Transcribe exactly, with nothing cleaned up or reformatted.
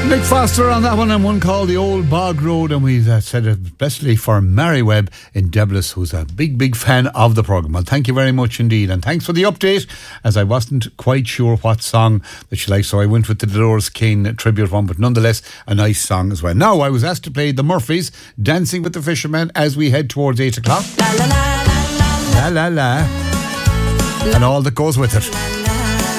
Mick Foster on that one, and one called The Old Bog Road, and we uh, said it especially for Mary Webb in Deblis, who's a big, big fan of the programme. Well, thank you very much indeed, and thanks for the update, as I wasn't quite sure what song that she liked, so I went with the Dolores King tribute one, but nonetheless a nice song as well. Now, I was asked to play the Murphys, Dancing with the Fishermen, as we head towards eight o'clock. La la la la la la, and all that goes with it.